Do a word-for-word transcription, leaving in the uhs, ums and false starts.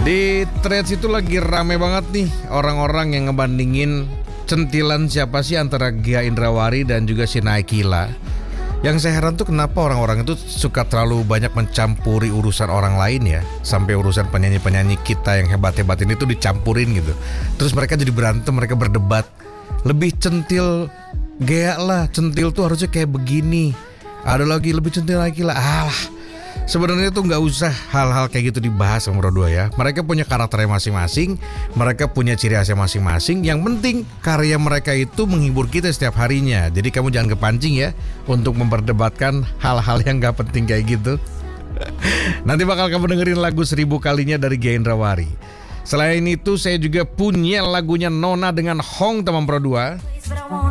Di threads itu lagi rame banget nih orang-orang yang ngebandingin centilan siapa sih antara Gia Indrawari dan juga si Naikila. Yang saya heran tuh kenapa orang-orang itu suka terlalu banyak mencampuri urusan orang lain ya. Sampai urusan penyanyi-penyanyi kita yang hebat-hebat ini tuh dicampurin gitu. Terus mereka jadi berantem, mereka berdebat. Lebih centil Gea lah, centil tuh harusnya kayak begini. Ada lagi lebih centil lagi lah. Alah, sebenarnya tuh nggak usah hal-hal kayak gitu dibahas sama berdua ya. Mereka punya karakternya masing-masing, mereka punya ciri khasnya masing-masing. Yang penting karya mereka itu menghibur kita setiap harinya. Jadi kamu jangan kepancing ya untuk memperdebatkan hal-hal yang nggak penting kayak gitu. Nanti bakal kamu dengerin lagu seribu kalinya dari Gia Indrawari. Selain itu saya juga punya lagunya Nona dengan Hong teman Pro dua.